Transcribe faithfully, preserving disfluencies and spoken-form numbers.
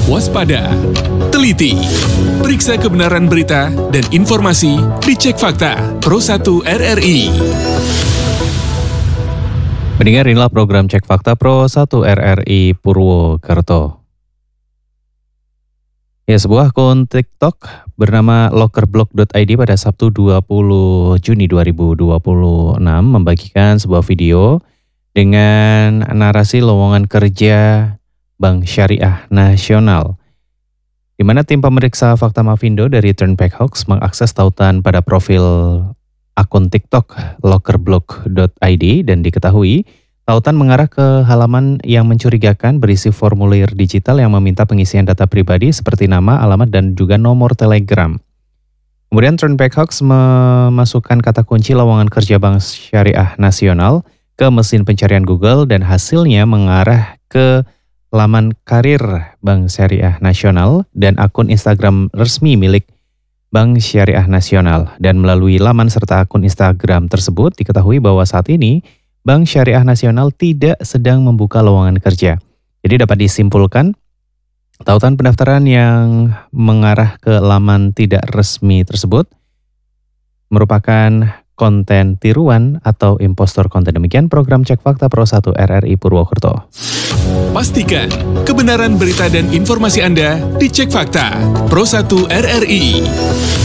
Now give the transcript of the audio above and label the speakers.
Speaker 1: waspada, teliti, periksa kebenaran berita dan informasi di Cek Fakta Pro satu R R I.
Speaker 2: Pendengar, inilah program Cek Fakta Pro satu R R I Purwokerto. Ya, sebuah akun TikTok bernama lokerblog dot i d pada Sabtu dua puluh Juni dua ribu dua puluh enam membagikan sebuah video dengan narasi lowongan kerja Bank Syariah Nasional, di mana tim pemeriksa fakta Mavindo dari Turnback Hoax mengakses tautan pada profil akun TikTok lokerblog dot i d dan diketahui tautan mengarah ke halaman yang mencurigakan berisi formulir digital yang meminta pengisian data pribadi seperti nama, alamat, dan juga nomor telegram. Kemudian Turnback Hoax memasukkan kata kunci lowongan kerja Bank Syariah Nasional ke mesin pencarian Google dan hasilnya mengarah ke laman karir Bank Syariah Nasional dan akun Instagram resmi milik Bank Syariah Nasional. Dan melalui laman serta akun Instagram tersebut diketahui bahwa saat ini Bank Syariah Nasional tidak sedang membuka lowongan kerja. Jadi dapat disimpulkan, tautan pendaftaran yang mengarah ke laman tidak resmi tersebut merupakan konten tiruan atau impostor konten. Demikian program Cek Fakta Pro satu R R I Purwokerto.
Speaker 1: Pastikan kebenaran berita dan informasi Anda di Cek Fakta Pro satu R R I.